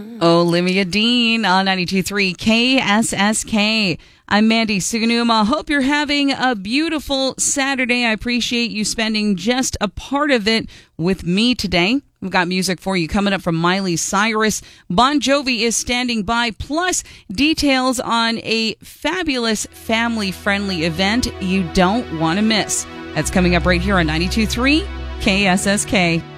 Olivia Dean on 92.3 KSSK. I'm Mandy Suganuma. Hope you're having a beautiful Saturday. I appreciate you spending just a part of it with me today. We've got music for you coming up from Miley Cyrus. Bon Jovi is standing by, plus details on a fabulous family-friendly event you don't want to miss. That's coming up right here on 92.3 KSSK.